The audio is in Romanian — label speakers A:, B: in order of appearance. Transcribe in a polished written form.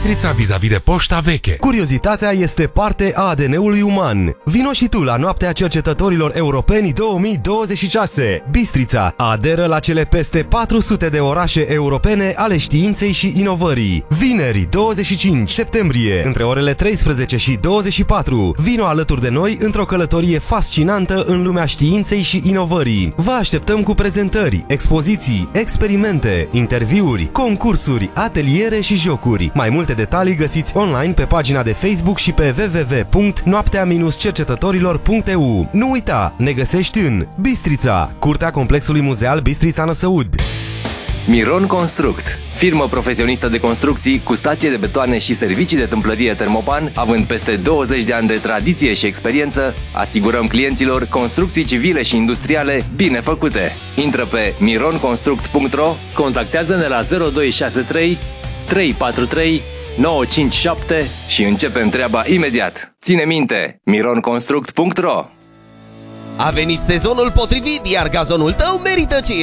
A: Bistrița vis-a-vis de Poșta Veche.
B: Curiozitatea este parte a ADN-ului uman. Vino și tu la Noaptea Cercetătorilor Europeni 2026. Bistrița aderă la cele peste 400 de orașe europene ale științei și inovării. Vineri, 25 septembrie, între orele 13 și 24, vino alături de noi într-o călătorie fascinantă în lumea științei și inovării. Vă așteptăm cu prezentări, expoziții, experimente, interviuri, concursuri, ateliere și jocuri. Mai multe detalii găsiți online pe pagina de Facebook și pe www.noaptea-cercetătorilor.eu. Nu uita, ne găsești în Bistrița, curtea complexului muzeal Bistrița Năsăud.
C: Miron Construct, firmă profesionistă de construcții cu stație de betoane și servicii de tâmplărie Termopan, având peste 20 de ani de tradiție și experiență, asigurăm clienților construcții civile și industriale bine făcute. Intră pe mironconstruct.ro, contactează-ne la 0263 343 957 și începem treaba imediat. Ține minte, mironconstruct.ro.
D: A venit sezonul potrivit, iar gazonul tău merită ce